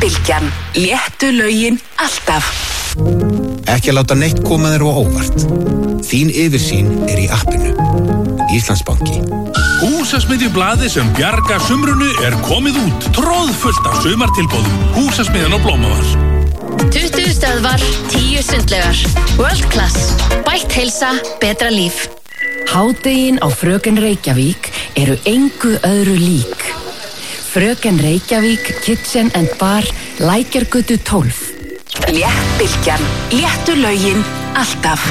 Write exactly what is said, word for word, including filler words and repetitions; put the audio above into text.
Léttbylgjan. Léttu lögin alltaf. Ekki að láta neitt koma þér á óvart. Þín yfirsýn er í appinu. Íslandsbanki. Húsasmiðjublaðið sem bjarga sumrunu er komið út. Tróðfullt af sumartilboðum. Húsasmiðjan á Blómavall. tuttugu stöðvar, tíu sundlaugar. World Class. Bætt heilsa, betra líf. Hádegin á Fröken Reykjavík eru engu öðru lík. Fröken Reykjavík Kitchen and Bar, Lækjargötu tólf. Léttbylgjan. Léttu lögin alltaf.